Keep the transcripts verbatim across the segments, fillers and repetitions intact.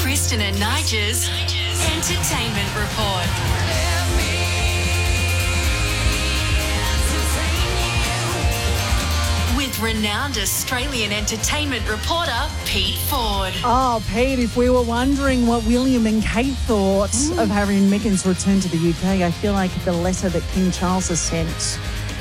Kristen and Nigel's Entertainment Report. With renowned Australian entertainment reporter Pete Ford. Oh, Pete, if we were wondering what William and Kate thought mm. of Harry and Meghan's return to the U K, I feel like the letter that King Charles has sent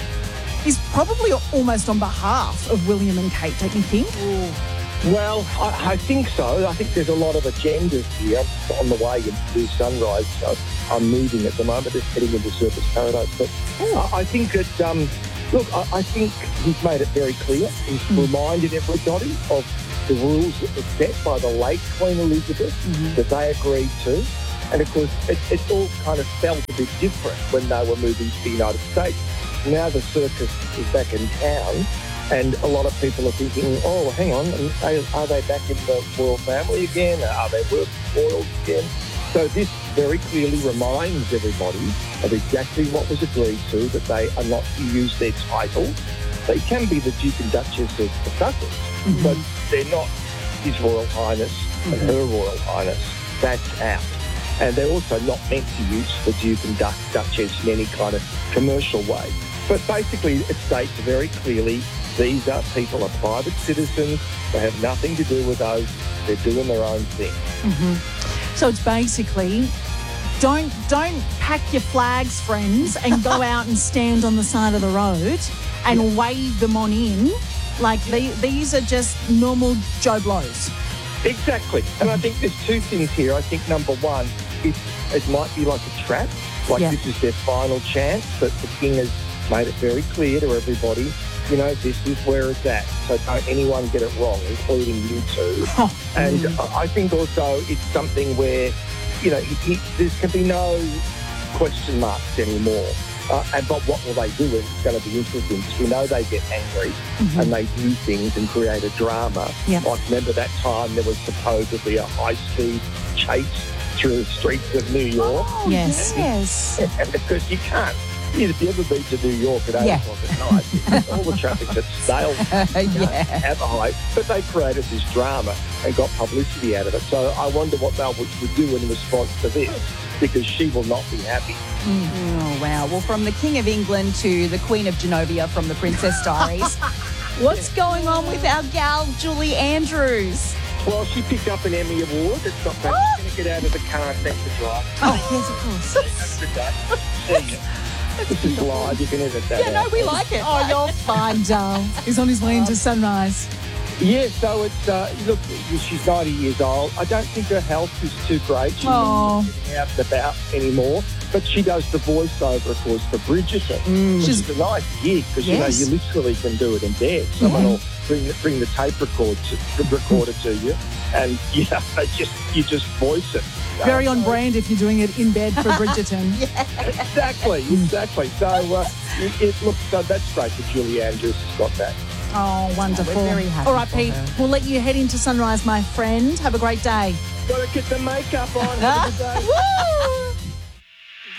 is probably almost on behalf of William and Kate, don't you think? Ooh. Well, I, I think so. I think there's a lot of agendas here on the way into Sunrise. So I'm moving at the moment, just heading into Surfers Paradise. But I, I think that, um, look, I, I think he's made it very clear. He's mm. reminded everybody of the rules that were set by the late Queen Elizabeth mm-hmm. that they agreed to. And, of course, it, it all kind of felt a bit different when they were moving to the United States. Now the circus is back in town. And a lot of people are thinking, oh, hang on, are they back in the royal family again? Are they royals again? So this very clearly reminds everybody of exactly what was agreed to, that they are not to use their titles. They can be the Duke and Duchess of Sussex, mm-hmm. but they're not His Royal Highness mm-hmm. and Her Royal Highness. That's out. And they're also not meant to use the Duke and Duchess in any kind of commercial way. But basically it states very clearly these are people are private citizens. They have nothing to do with us. They're doing their own thing. Mm-hmm. So it's basically don't don't pack your flags, friends, and go out and stand on the side of the road and yeah. wave them on in. Like the, these are just normal Joe Blows. Exactly. And I think there's two things here. I think number one, it, it might be like a trap. Like yeah. this is their final chance, but the king has made it very clear to everybody, you know, this is where it's at. So don't anyone get it wrong, including you two. Oh, and mm. I think also it's something where, you know, he, he, there can be no question marks anymore. Uh, and but what will they do? It's going to be interesting because we know they get angry mm-hmm. and they do things and create a drama. Yep. Like remember that time there was supposedly a high-speed chase through the streets of New York? Oh, yes, yes. And, and because you can't. If you ever been to New York at eight yeah. o'clock at night, all the traffic's at stale yeah. at the height. But they created this drama and got publicity out of it. So I wonder what they would do in response to this, because she will not be happy. Mm. Oh, wow. Well, from the King of England to the Queen of Genovia from the Princess Diaries, what's going on with our gal, Julie Andrews? Well, she picked up an Emmy Award. It's not bad. Oh. She's going to get out of the car and thank the drive. Oh, yes, of course. That's the day. See you. This is live. You can edit that Yeah, out. no, we like it. Oh, you're fine, darling. He's on his way into Sunrise. Yeah, so it's, uh, look, she's ninety years old. I don't think her health is too great. She's oh. not getting out and about anymore. But she does the voiceover, of course, for Bridgerton, mm, which she's is a nice gig because, yes. you know, you literally can do it in bed. Someone yeah. will bring the, bring the tape record to, recorder to you and, you know, just, you just voice it. Very on brand if you're doing it in bed for Bridgerton. yeah. Exactly, exactly. So uh, it, it looks, so that's great that Julie Andrews has got that. Oh, wonderful. We're very happy All right, for Pete, her. we'll let you head into Sunrise, my friend. Have a great day. Got to get the makeup on. Have a good day. Woo!